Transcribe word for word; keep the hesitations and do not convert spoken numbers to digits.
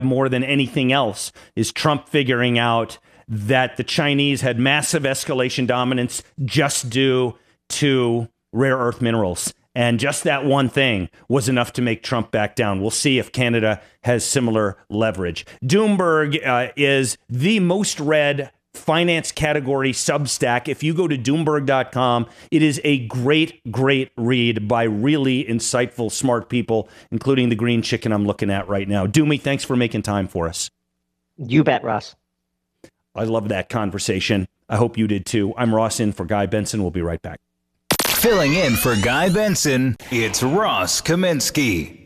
more than anything else is Trump figuring out that the Chinese had massive escalation dominance just due to rare earth minerals. And just that one thing was enough to make Trump back down. We'll see if Canada has similar leverage. Doomberg uh, is the most read finance category Substack. If you go to doomberg dot com, it is a great, great read by really insightful, smart people, including the green chicken I'm looking at right now. Doomy, thanks for making time for us. You bet, Ross. I love that conversation. I hope you did too. I'm Ross in for Guy Benson. We'll be right back. Filling in for Guy Benson, it's Ross Kaminsky.